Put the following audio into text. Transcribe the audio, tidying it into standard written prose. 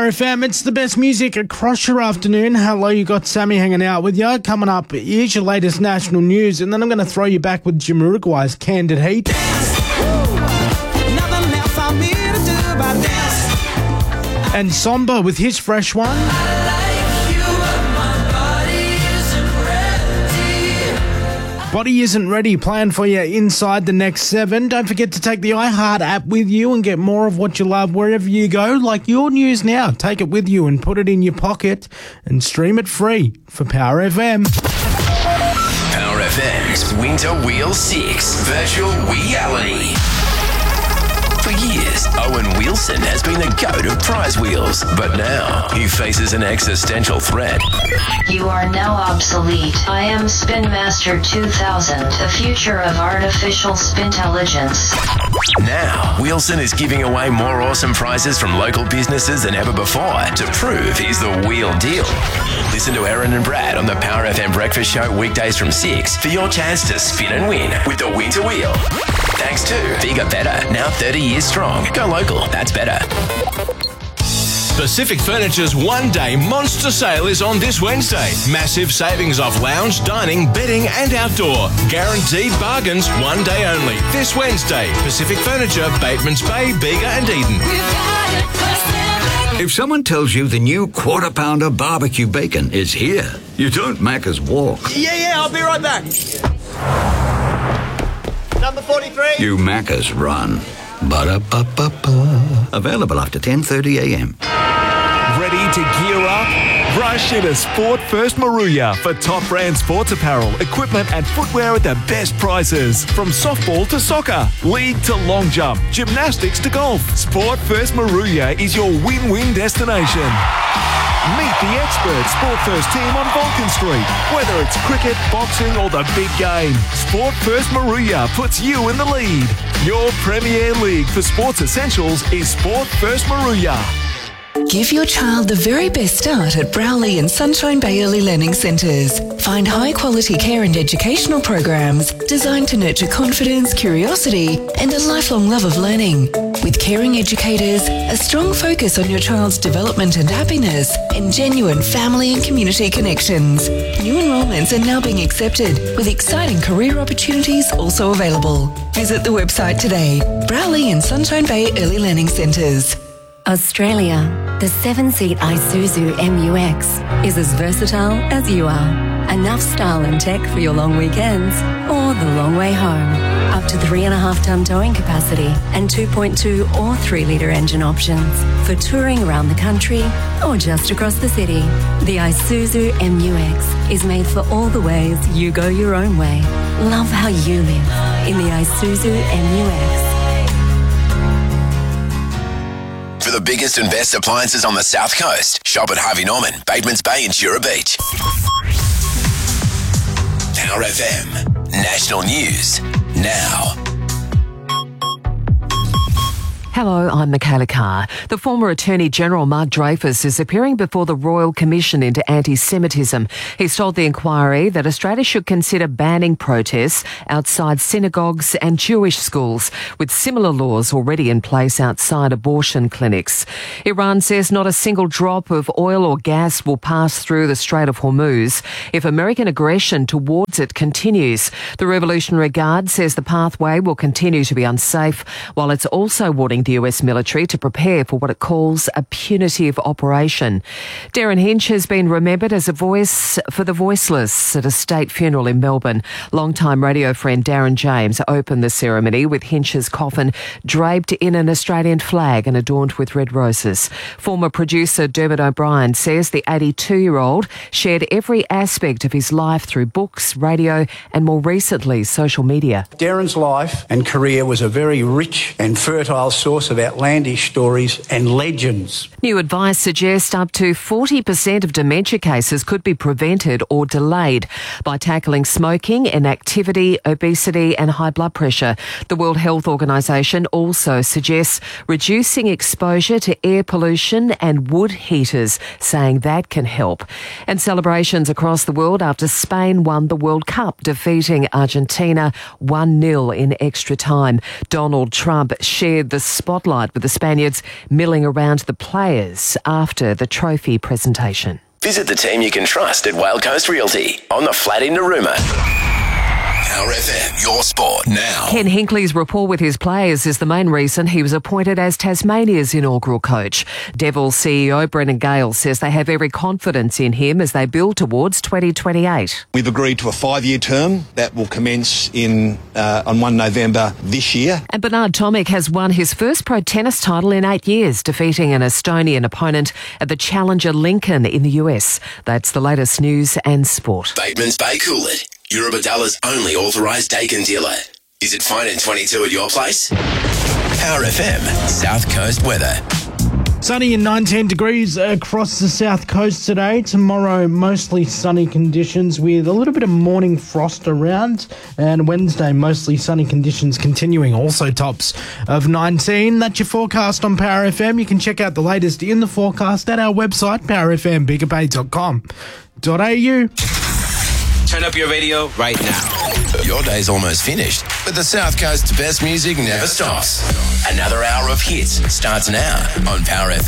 FM, it's the best music across your afternoon. Hello, you got Sammy hanging out with you. Coming up, here's your latest national news, and then I'm going to throw you back with Jamiroquai's Candid Heat. And Somba with his fresh one. Body Isn't Ready, playing for you inside the next 7. Don't forget to take the iHeart app with you and get more of what you love wherever you go, like your news now. Take it with you and put it in your pocket and stream it free for Power FM. Power FM's Winter Wheel 6 Virtual Reality. For years, Owen Wilson has been the goat of prize wheels, but now he faces an existential threat. You are now obsolete. I am Spin Master 2000, the future of artificial spintelligence. Now, Wilson is giving away more awesome prizes from local businesses than ever before to prove he's the wheel deal. Listen to Aaron and Brad on the Power FM Breakfast Show weekdays from 6 for your chance to spin and win with the Winter Wheel. Thanks to Bigger Better, now 30 years strong. Go local, that's better. Pacific Furniture's one-day monster sale is on this Wednesday. Massive savings off lounge, dining, bedding and outdoor. Guaranteed bargains, one day only. This Wednesday, Pacific Furniture, Batemans Bay, Bega and Eden. If someone tells you the new Quarter Pounder barbecue bacon is here, you don't Macca's walk. Yeah, I'll be right back. Number 43. You Macca's run. Ba-da-ba-ba-ba. Available after 10:30 a.m. Ready to gear up? Rush into Sport First Maruya for top brand sports apparel, equipment and footwear at the best prices. From softball to soccer, league to long jump, gymnastics to golf. Sport First Maruya is your win-win destination. Meet the expert Sport First team on Vulcan Street. Whether it's cricket, boxing or the big game, Sport First Maruya puts you in the lead. Your premier league for sports essentials is Sport First Maruya. Give your child the very best start at Browley and Sunshine Bay Early Learning Centres. Find high-quality care and educational programs designed to nurture confidence, curiosity and a lifelong love of learning. With caring educators, a strong focus on your child's development and happiness, and genuine family and community connections. New enrolments are now being accepted, with exciting career opportunities also available. Visit the website today. Browley and Sunshine Bay Early Learning Centres. Australia, the 7-seat Isuzu MU-X is as versatile as you are. Enough style and tech for your long weekends or the long way home. Up to 3.5-ton towing capacity and 2.2 or 3-litre engine options for touring around the country or just across the city. The Isuzu MU-X is made for all the ways you go your own way. Love how you live in the Isuzu MU-X. For the biggest and best appliances on the South Coast, shop at Harvey Norman, Batemans Bay and Jura Beach. Power FM, National News, now. Hello, I'm Michaela Carr. The former Attorney General Mark Dreyfus is appearing before the Royal Commission into Anti-Semitism. He's told the inquiry that Australia should consider banning protests outside synagogues and Jewish schools, with similar laws already in place outside abortion clinics. Iran says not a single drop of oil or gas will pass through the Strait of Hormuz if American aggression towards it continues. The Revolutionary Guard says the pathway will continue to be unsafe, while it's also warning the US military to prepare for what it calls a punitive operation. Darren Hinch has been remembered as a voice for the voiceless at a state funeral in Melbourne. Longtime radio friend Darren James opened the ceremony with Hinch's coffin draped in an Australian flag and adorned with red roses. Former producer Dermot O'Brien says the 82-year-old shared every aspect of his life through books, radio and more recently social media. Darren's life and career was a very rich and fertile source of outlandish stories and legends. New advice suggests up to 40% of dementia cases could be prevented or delayed by tackling smoking, inactivity, obesity and high blood pressure. The World Health Organization also suggests reducing exposure to air pollution and wood heaters, saying that can help. And celebrations across the world after Spain won the World Cup, defeating Argentina 1-0 in extra time. Donald Trump shared the spotlight with the Spaniards milling around the players after the trophy presentation. Visit the team you can trust at Whale Coast Realty on the flat in Narooma. Power FM, your sport now. Ken Hinkley's rapport with his players is the main reason he was appointed as Tasmania's inaugural coach. Devils CEO Brendan Gale says they have every confidence in him as they build towards 2028. We've agreed to a 5-year term that will commence on 1 November this year. And Bernard Tomic has won his first pro tennis title in 8 years, defeating an Estonian opponent at the Challenger Lincoln in the US. That's the latest news and sport. Bateman's Bay Coolid, Eurobadalla's only authorised Dakin dealer. Is it fine in 22 at your place? Power FM, South Coast weather. Sunny and 19 degrees across the south coast today. Tomorrow, mostly sunny conditions with a little bit of morning frost around. And Wednesday, mostly sunny conditions continuing. Also tops of 19. That's your forecast on Power FM. You can check out the latest in the forecast at our website, powerfmbigabay.com.au. Turn up your radio right now. Your day's almost finished, but the South Coast's best music never stops. Another hour of hits starts now on Power FM.